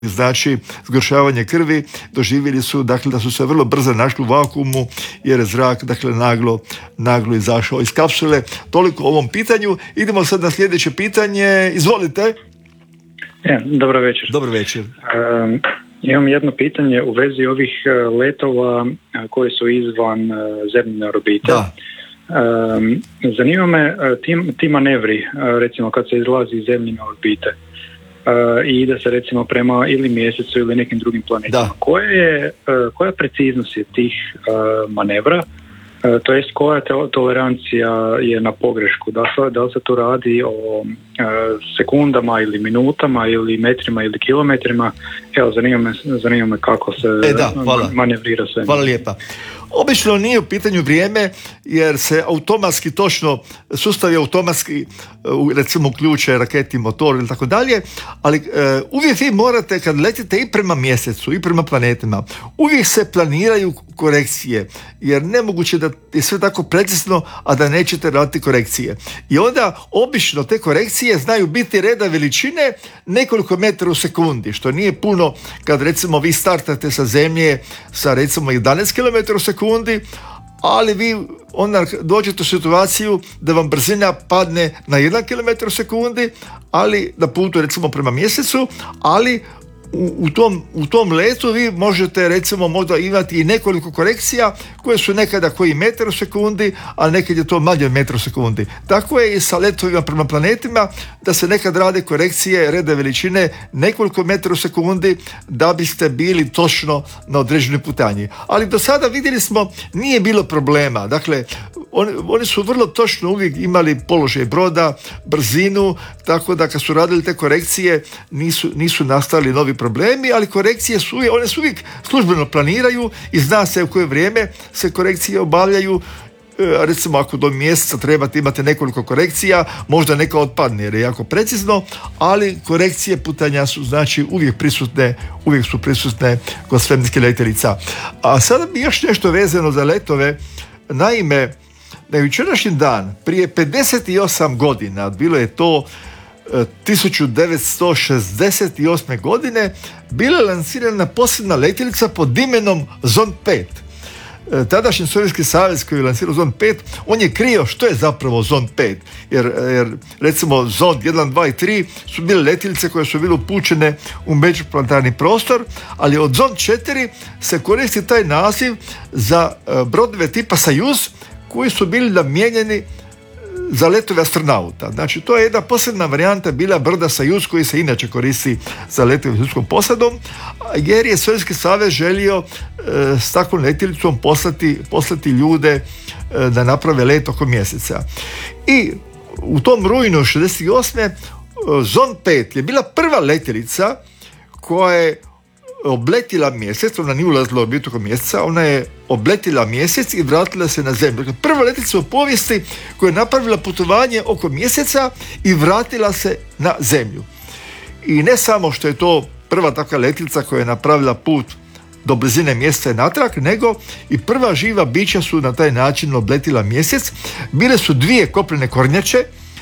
znači zgoršavanje krvi, doživjeli su dakle da su se vrlo brzo našli u vakuumu jer je zrak dakle naglo izašao iz kapsule. Toliko o ovom pitanju. Idemo sad na sljedeće pitanje. Izvolite. Dobro večer. Dobro večer. Imam jedno pitanje u vezi ovih letova koji su izvan zemljine orbite. Da. Zanima me ti manevri, recimo kad se izlazi iz zemljine orbite i ide se recimo prema ili mjesecu ili nekim drugim planetama. Koja preciznost je tih manevra? To jest koja tolerancija je na pogrešku? Da li se tu radi o sekundama ili minutama ili metrima ili kilometrima? Evo, zanima me kako se manevrira sve. Hvala lijepa. Obično nije u pitanju vrijeme jer se automatski točno, sustav je automatski recimo uključuje raketi, motor ili tako dalje, ali uvijek vi morate kad letite i prema mjesecu i prema planetima, uvijek se planiraju korekcije jer nemoguće da je sve tako precizno, a da nećete raditi korekcije. I onda obično te korekcije znaju biti reda veličine nekoliko metara u sekundi, što nije puno kad recimo vi startate sa zemlje sa recimo 11 km u sekundi, ali vi onda dođete u situaciju da vam brzina padne na 1 km u sekundi, ali na putu recimo prema mjesecu, ali u tom letu vi možete recimo možda imati i nekoliko korekcija koje su nekada koji metar u sekundi, a nekad je to manje od metra u sekundi. Tako je i sa letovima prema planetima da se nekad rade korekcije reda veličine nekoliko metara u sekundi da biste bili točno na određenoj putanji. Ali do sada vidjeli smo nije bilo problema. Dakle, oni su vrlo točno uvijek imali položaj broda, brzinu, tako da kad su radili te korekcije nisu nastali novi problemi, ali korekcije one su uvijek službeno planiraju i zna se u koje vrijeme se korekcije obavljaju. Recimo ako do mjeseca trebate imati nekoliko korekcija, možda neka otpadne jer je jako precizno, ali korekcije putanja su znači uvijek su prisutne kod svemirskih letjelica. A sada bi još nešto vezano za letove. Naime, na jučerašnji dan, prije 58 godina, bilo je to 1968. godine, bila je lansirana posebna letjelica pod imenom Zond 5. Tadašnji Sovjetski savez koji je lansirao Zond 5, on je krio što je zapravo Zond 5. Jer recimo Zond 1, 2 i 3 su bile letjelice koje su bile upućene u međuplanetarni prostor, ali od Zond 4 se koristi taj naziv za brodove tipa Sojuz koji su bili namijenjeni za letove astronauta. Znači, to je jedna posebna varijanta bila broda Sojuz koji se inače koristi za letove s ljudskom posadom, jer je Sovjetski savez želio s takvom letjelicom poslati ljude da naprave let oko mjeseca. I u tom rujnu 68. Zond 5 je bila prva letjelica koja je obletila mjesec, ona nije ulazila u orbitu oko mjeseca, ona je obletila mjesec i vratila se na zemlju. Dakle, prva letjelica u povijesti koja je napravila putovanje oko mjeseca i vratila se na zemlju. I ne samo što je to prva takva letjelica koja je napravila put do blizine mjeseca i natrag, nego i prva živa bića su na taj način obletila mjesec. Bile su 2 kopnene kornjače.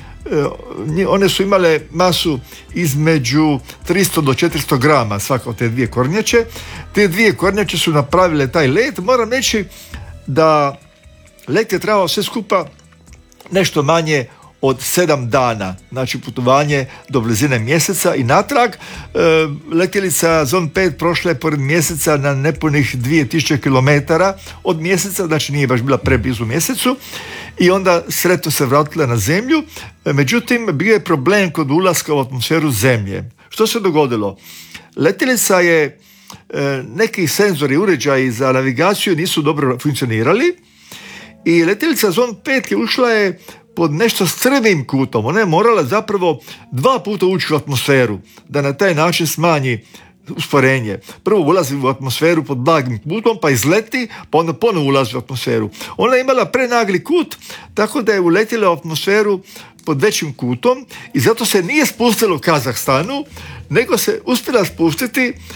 One su imale masu između 300 do 400 grama svaka od te 2 kornjače. Te 2 kornjače su napravile taj let. Moram reći da let je trebao sve skupa nešto manje od 7 dana, znači putovanje do blizine mjeseca i natrag. Letjelica Zond 5 prošla je pored mjeseca na nepunih 2000 km od mjeseca, znači nije baš bila preblizu mjesecu, i onda sretno se vratila na zemlju. Međutim, bio je problem kod ulaska u atmosferu zemlje. Što se dogodilo? Letjelica je, neki senzori, uređaji za navigaciju nisu dobro funkcionirali i letjelica Zond 5 je ušla pod nešto strmim kutom. Ona je morala zapravo 2 puta ući u atmosferu da na taj način smanji usporenje. Prvo ulazi u atmosferu pod blagim kutom, pa izleti, pa onda ponovo ulazi u atmosferu. Ona je imala prenagli kut, tako da je uletjela u atmosferu pod većim kutom i zato se nije spustila u Kazahstanu, nego se uspjela spustiti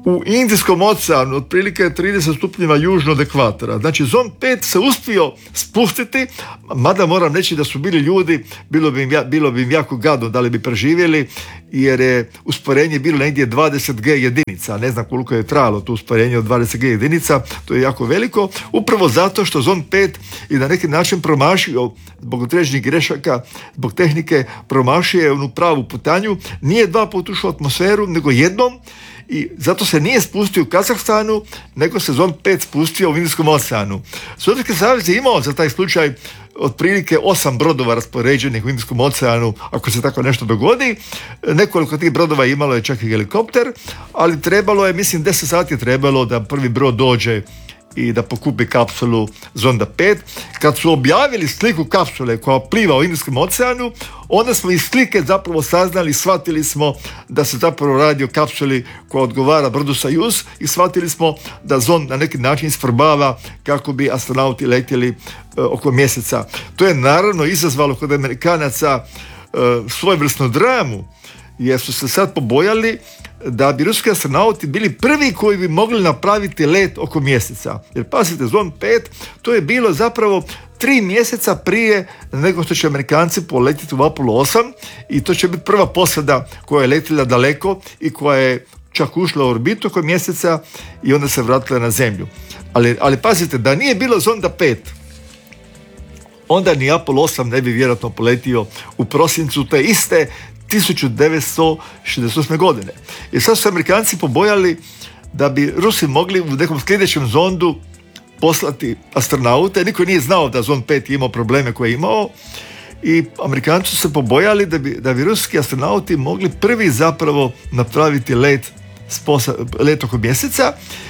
u Indijskom oceanu, otprilike 30 stupnjeva južno od ekvatora. Znači, zond 5 se uspio spustiti, mada moram reći da su bili ljudi, bilo bi im jako gadno da li bi preživjeli, jer je usporenje bilo negdje 20G jedinica. Ne znam koliko je trajalo to usporenje od 20G jedinica, to je jako veliko, upravo zato što zond 5 je na neki način promašio, zbog određenih grešaka, zbog tehnike, promašio onu pravu putanju, nije 2 puta ušao u atmosferu, nego jednom, i zato se nije spustio u Kazahstanu, nego se zond 5 spustio u Indijskom oceanu. Sovjetski savez je imao za taj slučaj otprilike 8 brodova raspoređenih u Indijskom oceanu, ako se tako nešto dogodi. Nekoliko tih brodova imalo je čak i helikopter, ali trebalo je, mislim 10 sati je trebalo da prvi brod dođe i da pokupi kapsulu zonda 5. Kad su objavili sliku kapsule koja pliva u Indijskom oceanu, onda smo iz slike zapravo saznali, shvatili smo da se zapravo radi o kapsuli koja odgovara brodu Sojuz i shvatili smo da zond na neki način isprobava kako bi astronauti letjeli oko mjeseca. To je naravno izazvalo kod Amerikanaca svojevrsnu dramu, jer su se sad pobojali da bi ruski astronauti bili prvi koji bi mogli napraviti let oko mjeseca. Jer pazite, zond 5, to je bilo zapravo 3 mjeseca prije nego što će Amerikanci poletiti u Apollo 8 i to će biti prva posada koja je letila daleko i koja je čak ušla u orbitu oko mjeseca i onda se vratila na Zemlju. Ali pazite, da nije bilo zonda 5, onda ni Apollo 8 ne bi vjerojatno poletio u prosincu te iste 1968. godine. I sad su Amerikanci pobojali da bi Rusi mogli u nekom sljedećem zondu poslati astronaute. Niko nije znao da zond 5 imao probleme koje je imao i Amerikanci su se pobojali da bi ruski astronauti mogli prvi zapravo napraviti let oko mjeseca,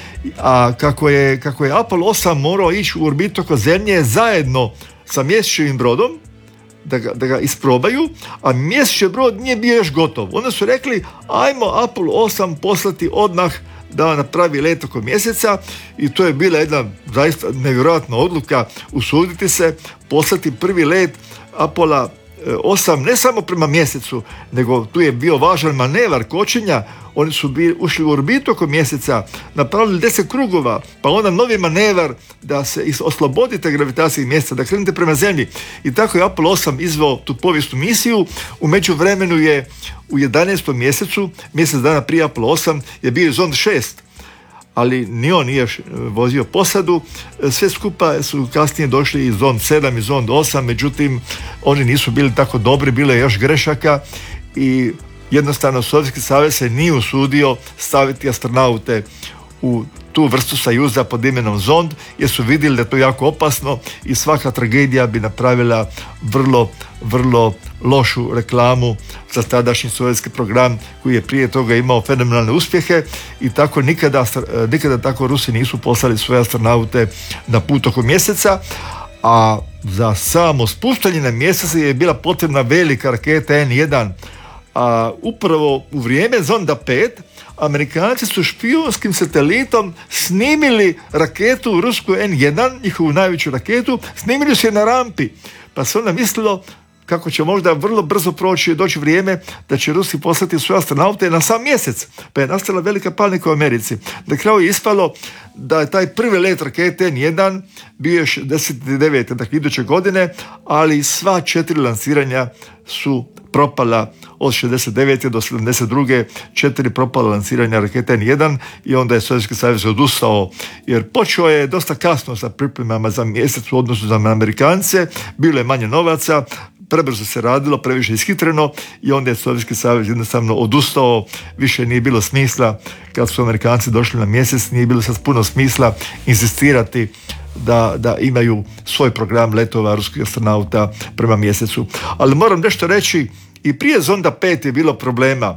a kako je Apollo 8 morao ići u orbitu oko Zemlje zajedno sa mjesečevim brodom da ga isprobaju, a mjesečev brod nije bio još gotov. Onda su rekli, ajmo Apollo 8 poslati odmah da napravi let oko mjeseca i to je bila jedna zaista nevjerojatna odluka, usuditi se, poslati prvi let Apollo 8 ne samo prema mjesecu, nego tu je bio važan manevar kočenja. Oni su ušli u orbitu oko mjeseca, napravili 10 krugova, pa onda novi manevar da se oslobodite gravitacije mjeseca, da krenete prema Zemlji. I tako je Apollo 8 izveo tu povijesnu misiju. U međuvremenu je u 11. mjesecu, mjesec dana prije Apollo 8, je bio zond 6, ali ni on nije vozio posadu. Sve skupa su kasnije došli i zond 7 i zond 8, međutim oni nisu bili tako dobri, bilo je još grešaka i jednostavno Sovjetski savez se nije usudio staviti astronaute u tu vrstu Sojuza pod imenom zond, jer su vidjeli da je to jako opasno i svaka tragedija bi napravila vrlo, vrlo lošu reklamu za tadašnji sovjetski program koji je prije toga imao fenomenalne uspjehe i tako nikada tako Rusi nisu poslali svoje astronaute na put oko mjeseca, a za samo spuštanje na mjesec je bila potrebna velika raketa N1, a upravo u vrijeme zonda 5 Amerikanci su špijunskim satelitom snimili raketu rusku N1, njihovu najveću raketu, snimili su je na rampi, pa se onda mislilo kako će možda vrlo brzo doći vrijeme da će Rusi poslati svoje astronaute na sam mjesec, pa je nastala velika panika u Americi. Na kraju je ispalo da je taj prvi let rakete N1 bio 69. dakle iduće godine, ali sva 4 lansiranja su propala od 69. do 72. 4 propala lansiranja rakete N1 i onda je Sovjetski savez odustao, jer počeo je dosta kasno sa pripremama za mjesec u odnosu za Amerikance, bilo je manje novaca, prebrzo se radilo, previše ishitreno i onda je Sovjetski savez jednostavno odustao, više nije bilo smisla. Kad su Amerikanci došli na mjesec, nije bilo sad puno smisla insistirati da imaju svoj program letova ruskih astronauta prema mjesecu. Ali moram nešto reći, i prije zonda 5 je bilo problema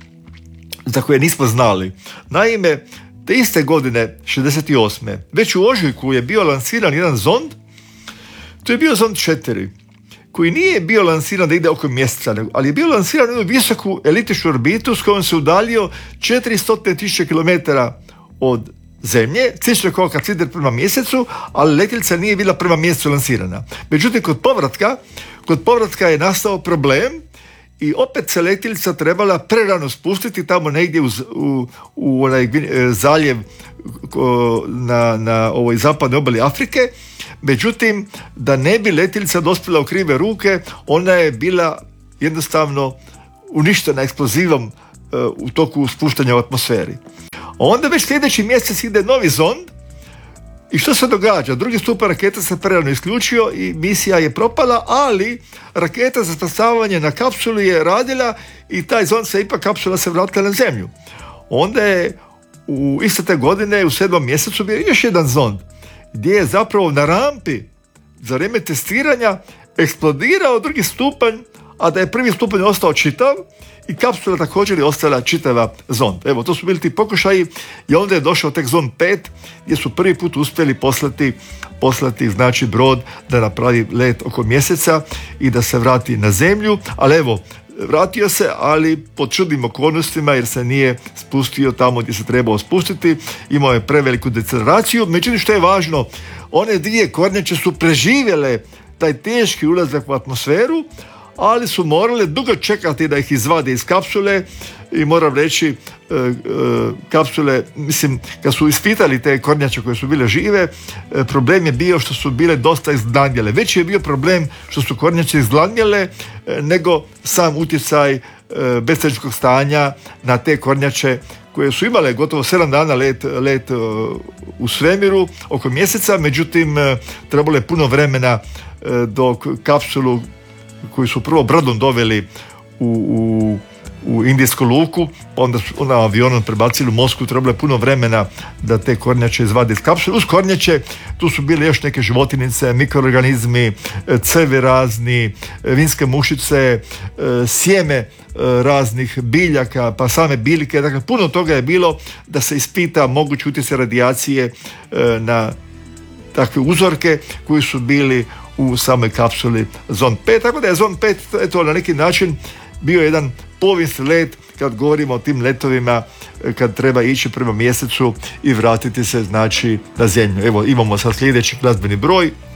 za koje nismo znali. Naime, te iste godine, 68. već u ožujku je bio lansiran jedan zond, to je bio zond 4, koji nije bio lansiran da ide oko mjeseca, ali je bio lansiran u jednu visoku eliptičnu orbitu s kojom se udaljio 400.000 km od Zemlje, slično kao kad ide prema mjesecu, ali letjelica nije bila prema mjesecu lansirana. Međutim, kod povratka je nastao problem i opet se letjelica trebala prerano spustiti tamo negdje u onaj zaljev na ovoj zapadnoj obali Afrike. Međutim, da ne bi letjelica dospjela u krive ruke, ona je bila jednostavno uništena eksplozivom u toku spuštanja u atmosferi. Onda već sljedeći mjesec ide novi zond i što se događa? Drugi stupanj rakete se prerano isključio i misija je propala, ali raketa za spasavanje na kapsulu je radila i taj zond kapsula se vratila na zemlju. Onda je u iste te godine u 7. mjesecu bio još jedan zond gdje je zapravo na rampi za vrijeme testiranja eksplodirao drugi stupanj, a da je prvi stupanj ostao čitav i kapsula također je ostala čitava zond. Evo, to su bili ti pokušaji i onda je došao tek zond 5 gdje su prvi put uspjeli poslati znači brod da napravi let oko mjeseca i da se vrati na zemlju, ali evo, vratio se, ali pod čudnim okolnostima jer se nije spustio tamo gdje se trebao spustiti, imao je preveliku deceleraciju. Međutim, što je važno, one dvije kornjače su preživjele taj teški ulazak u atmosferu, ali su morale dugo čekati da ih izvade iz kapsule i moram reći, kapsule, mislim, kad su ispitali te kornjače koje su bile žive, problem je bio što su bile dosta izgladnjele. Veći je bio problem što su kornjače izgladnjele nego sam utjecaj beztežinskog stanja na te kornjače koje su imale gotovo 7 dana let u svemiru oko mjeseca, međutim trebalo je puno vremena dok kapsulu koju su prvo brodom doveli u Indijsku luku, onda su avionom prebacili u Moskvu, trebalo je puno vremena da te kornjače izvade iz kapsule. Uz kornjače tu su bile još neke životinice, mikroorganizmi, cevi razni, vinske mušice, sjeme raznih biljaka, pa same biljke. Dakle, puno toga je bilo da se ispita mogući utjecaj radijacije na takve uzorke koji su bili u samoj kapsuli Zond 5. Tako da je Zond 5 eto, na neki način bio jedan povijesni let kad govorimo o tim letovima kad treba ići prema mjesecu i vratiti se znači na zemlju. Evo, imamo sad sljedeći glazbeni broj.